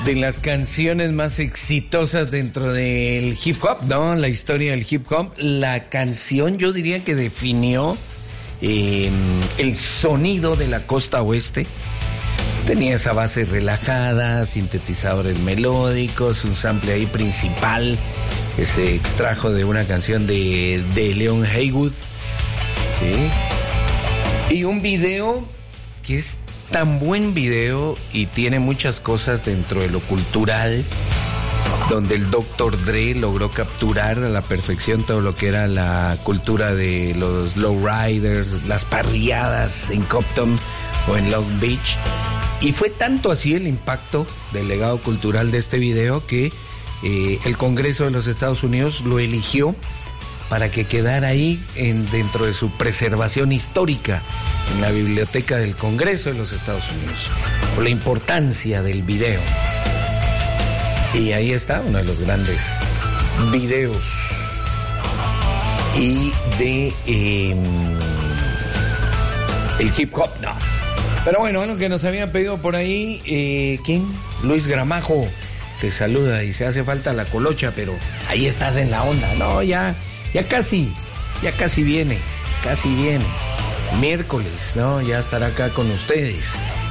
de las canciones más exitosas dentro del hip hop, ¿no? La historia del hip hop. La canción, yo diría que definió el sonido de la costa oeste. Tenía esa base relajada, sintetizadores melódicos, un sample ahí principal que se extrajo de una canción de Leon Haywood, ¿sí? Y un video que es tan buen video y tiene muchas cosas dentro de lo cultural, donde el Dr. Dre logró capturar a la perfección todo lo que era la cultura de los lowriders, las parrilladas en Compton o en Long Beach. Y fue tanto así el impacto del legado cultural de este video que el Congreso de los Estados Unidos lo eligió para que quedara ahí dentro de su preservación histórica en la Biblioteca del Congreso de los Estados Unidos, por la importancia del video. Y ahí está uno de los grandes videos y de el hip hop, no. Pero bueno, lo que nos habían pedido por ahí, ¿quién? Luis Gramajo te saluda y se hace falta la colocha, pero ahí estás en la onda. No, ya casi viene. Miércoles, ¿no? Ya estará acá con ustedes.